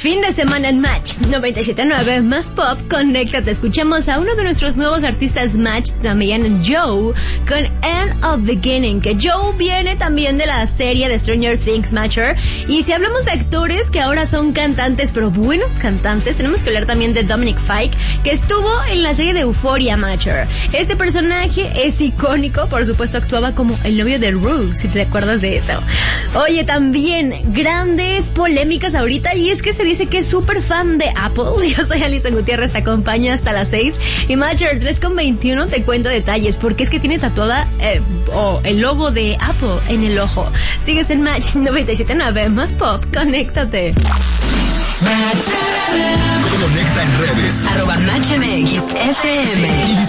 Fin de semana en Match 97.9 más pop. Conéctate, escuchemos a uno de nuestros nuevos artistas Match, también Joe, con End of Beginning, que Joe viene también de la serie de Stranger Things Matcher. Y si hablamos de actores que ahora son cantantes, pero buenos cantantes, tenemos que hablar también de Dominic Fike, que estuvo en la serie de Euphoria Matcher. Este personaje es icónico, por supuesto actuaba como el novio de Rue, si te acuerdas de eso. Oye, también grandes polémicas ahorita, y es que se dice que es súper fan de Apple. Yo soy Alison Gutiérrez, te acompaño hasta las 6. Y Matcher 3.21 te cuento detalles, porque es que tiene tatuada el logo de Apple en el ojo. Sigues en Match 97.9 más pop. Conéctate. Conecta en redes. @MatchMXFM.